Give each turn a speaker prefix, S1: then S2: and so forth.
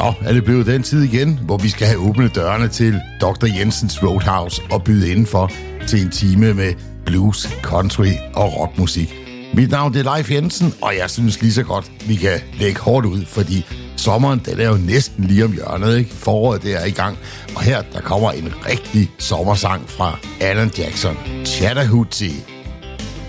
S1: Så er det blevet den tid igen, hvor vi skal have åbnet dørene til Dr. Jensens Roadhouse og byde indenfor til en time med blues, country og rockmusik. Mit navn er Leif Jensen, og jeg synes lige så godt, vi kan lægge hårdt ud, fordi sommeren, den er jo næsten lige om hjørnet, ikke? Foråret, det er i gang, og her, der kommer en rigtig sommersang fra Alan Jackson, Chattahoochee.